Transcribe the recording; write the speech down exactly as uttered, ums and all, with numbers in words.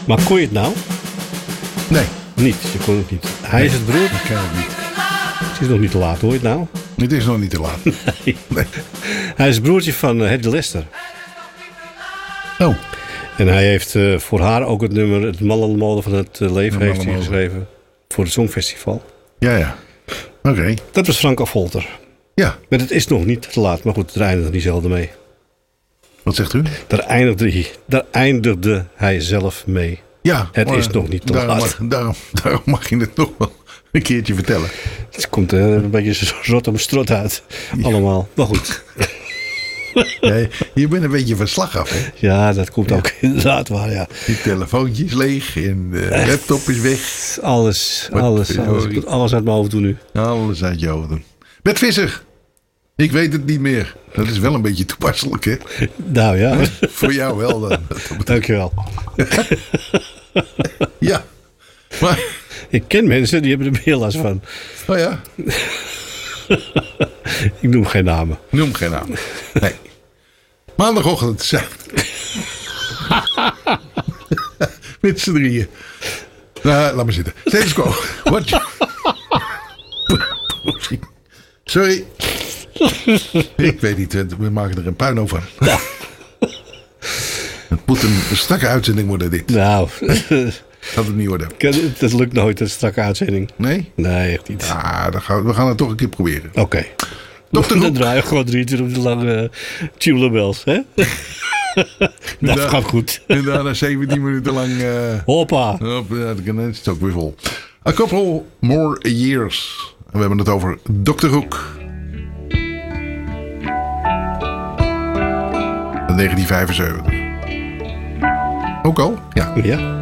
Maar kon je het nou? Nee. Niet, je kon het niet. Hij nee, is het broer. Ik ken het niet. Het is nog niet te laat, hoor je het nou? Het is nog niet te laat. Nee. Nee. Hij is het broertje van uh, Hedy Lester. Oh. En hij heeft uh, voor haar ook het nummer Het Mallenmolen van het uh, leven De heeft hij Mallenmolen. geschreven. Voor het Songfestival. Ja, ja. Oké. Okay. Dat was Frank Affolter. Ja. Maar het is nog niet te laat. Maar goed, daar eindigde hij zelden mee. Wat zegt u? Daar eindigde hij, daar eindigde hij zelf mee. Ja. Het maar, is nog niet te daarom laat. Mag, daarom, daarom mag je het nog wel een keertje vertellen. Het komt uh, een beetje zo rot om strot uit. Ja. Allemaal. Maar goed. Ja, je bent een beetje van slag af, hè? Ja, dat komt ja. ook inderdaad waar, ja. Je telefoontje is leeg en de laptop is weg. Alles, Wat alles, alles. Ik moet alles uit mijn hoofd doen nu. Alles uit je hoofd doen. Bert Visser. Ik weet het niet meer. Dat is wel een beetje toepasselijk, hè? Nou ja. Voor jou wel dan. Dankjewel. Ja. Maar... Ik ken mensen die hebben er meer last van. Oh ja? Ik noem geen namen. Noem geen namen. Nee. Maandagochtend zijn. Met z'n drieën. Nou, laat maar zitten. Status quo. What you... Sorry. Ik weet niet. We maken er een puinhoop van. Ja. Het moet een strakke uitzending worden, dit. Nou. Gaat het niet worden. Dat lukt nooit, een strakke uitzending. Nee? Nee, echt niet. Ja, dan gaan we, we gaan het toch een keer proberen. Oké. Okay. dokter Dan draaien we gewoon drieëntwintig minuten lang uh, Tubular Bells, hè? Dat da- gaat goed. En daarna zeventien minuten lang... Uh, Hoppa. Hoppa, dan is het ook weer vol. A couple more years. En we hebben het over dokter Hoek. negentien vijfenzeventig. Ook al? Ja. Ja.